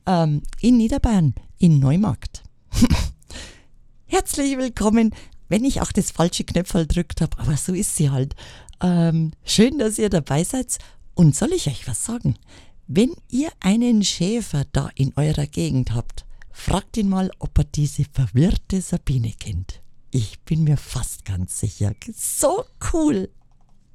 in Niederbayern, in Neumarkt. Herzlich willkommen, wenn ich auch das falsche Knöpferl gedrückt habe, aber so ist sie halt. Schön, dass ihr dabei seid. Und soll ich euch was sagen? Wenn ihr einen Schäfer da in eurer Gegend habt, fragt ihn mal, ob er diese verwirrte Sabine kennt. Ich bin mir fast ganz sicher. So cool.